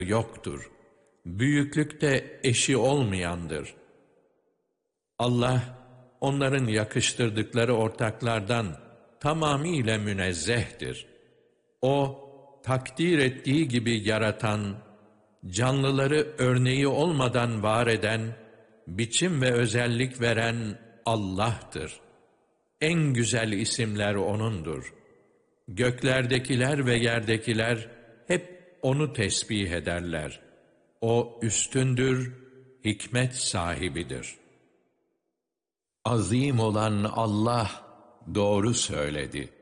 yoktur. Büyüklükte eşi olmayandır. Allah, onların yakıştırdıkları ortaklardan tamamiyle münezzehtir. O, takdir ettiği gibi yaratan, canlıları örneği olmadan var eden, biçim ve özellik veren Allah'tır. En güzel isimler O'nundur. Göklerdekiler ve yerdekiler hep O'nu tesbih ederler. O üstündür, hikmet sahibidir. Azim olan Allah doğru söyledi.